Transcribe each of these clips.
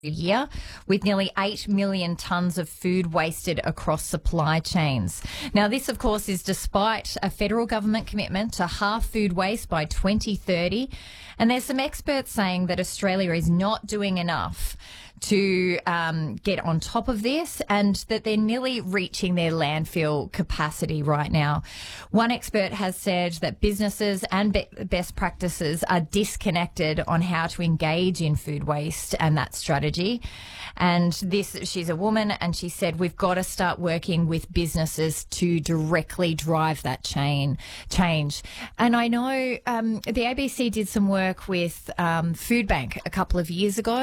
year, with nearly 8 million tonnes of food wasted across supply chains. Now, this, of course, is despite a federal government commitment to halve food waste by 2030. And there's some experts saying that Australia is not doing enough to get on top of this, and that they're nearly reaching their landfill capacity right now. One expert has said that businesses and best practices are disconnected on how to engage in food waste and that strategy. And she's a woman, and she said we've got to start working with businesses to directly drive that change. And I know the ABC did some work with Food Bank a couple of years ago,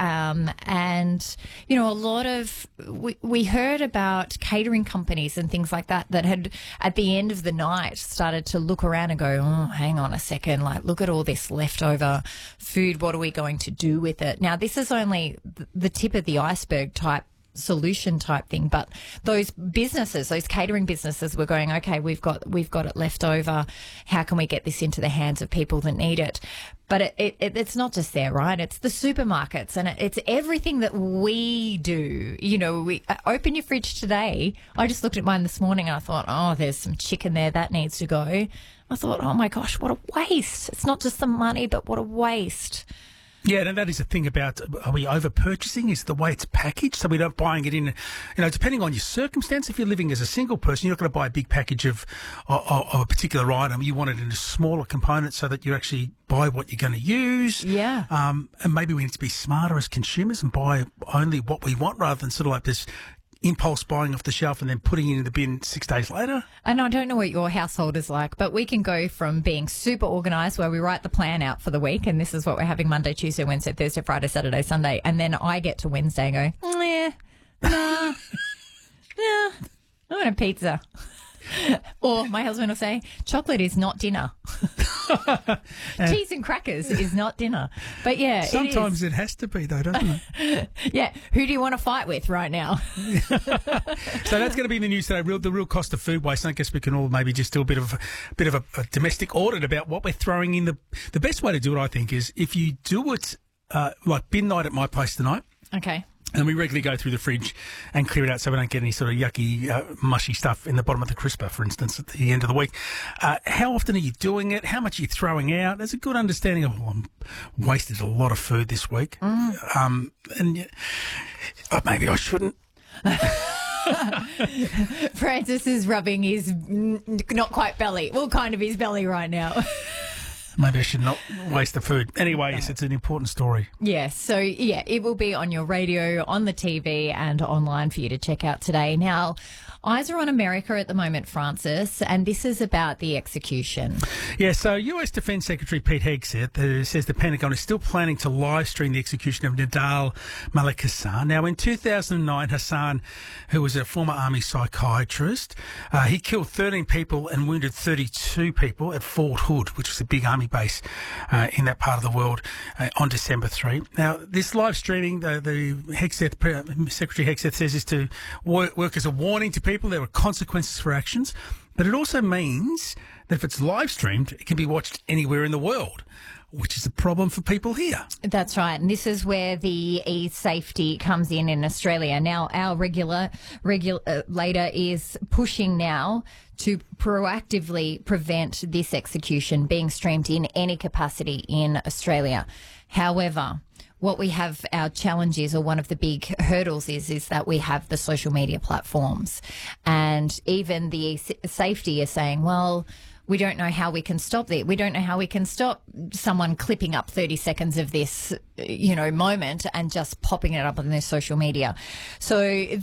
and, you know, a lot of, we heard about catering companies and things like that had, at the end of the night, started to look around and go, oh, hang on a second, like, look at all this leftover food. What are we going to do with it? Now, this is only the tip of the iceberg type solution type thing, but those businesses, those catering businesses, were going, okay, we've got it left over. How can we get this into the hands of people that need it? But it's not just there, right? It's the supermarkets, and it's everything that we do. You know, we open your fridge today. I just looked at mine this morning and I thought, oh, there's some chicken there that needs to go. I thought, oh my gosh, what a waste. It's not just the money, but what a waste. Yeah, and that is the thing about, are we over-purchasing, is the way it's packaged. So we're not buying it in, you know, depending on your circumstance. If you're living as a single person, you're not going to buy a big package of a particular item. You want it in a smaller component so that you actually buy what you're going to use. Yeah. And maybe we need to be smarter as consumers and buy only what we want, rather than sort of like this impulse buying off the shelf and then putting it in the bin 6 days later. And I don't know what your household is like, but we can go from being super organised, where we write the plan out for the week, and this is what we're having Monday, Tuesday, Wednesday, Thursday, Friday, Saturday, Sunday, and then I get to Wednesday and go, nah, I want a pizza. Or my husband will say, chocolate is not dinner. Cheese and crackers is not dinner. But yeah, sometimes it has to be, though, doesn't it? Yeah. Who do you want to fight with right now? So that's going to be in the news today, the real cost of food waste. And I guess we can all maybe just do a bit of a domestic audit about what we're throwing in. The best way to do it, I think, is if you do it like bin night at my place tonight. Okay. And we regularly go through the fridge and clear it out so we don't get any sort of yucky, mushy stuff in the bottom of the crisper, for instance, at the end of the week. How often are you doing it? How much are you throwing out? There's a good understanding of, I wasted a lot of food this week. Maybe I shouldn't. Francis is rubbing his not quite belly, well, kind of his belly right now. Maybe I should not waste the food. Anyway, yes, it's an important story. Yes. So, yeah, it will be on your radio, on the TV and online for you to check out today. Now, eyes are on America at the moment, Francis, and this is about the execution. Yeah, so US Defence Secretary Pete Hegseth says the Pentagon is still planning to live stream the execution of Nidal Malik Hassan. Now, in 2009, Hassan, who was a former army psychiatrist, he killed 13 people and wounded 32 people at Fort Hood, which was a big army base in that part of the world, on December 3. Now, this live streaming, the Secretary Hegseth says, is to work as a warning to people. There are consequences for actions, but it also means that if it's live streamed, it can be watched anywhere in the world, which is a problem for people here. That's right. And this is where the e-safety comes in Australia. Now, our regulator is pushing now to proactively prevent this execution being streamed in any capacity in Australia. However, what we have, our challenge is, or one of the big hurdles is that we have the social media platforms. And even the safety is saying, well, we don't know how we can stop that. We don't know how we can stop someone clipping up 30 seconds of this, moment and just popping it up on their social media. So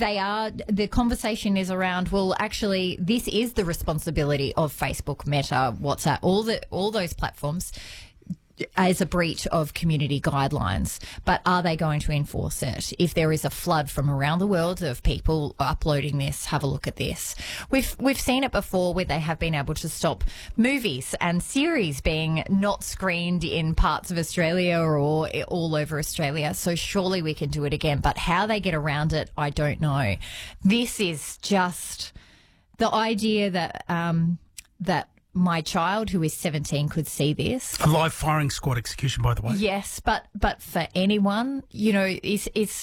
the conversation is around, well, actually, this is the responsibility of Facebook, Meta, WhatsApp, all those platforms, as a breach of community guidelines. But are they going to enforce it? If there is a flood from around the world of people uploading this, have a look at this. We've seen it before where they have been able to stop movies and series being not screened in parts of Australia or all over Australia. So surely we can do it again. But how they get around it, I don't know. This is just the idea that my child, who is 17, could see this. A live firing squad execution, by the way. Yes, but for anyone, it's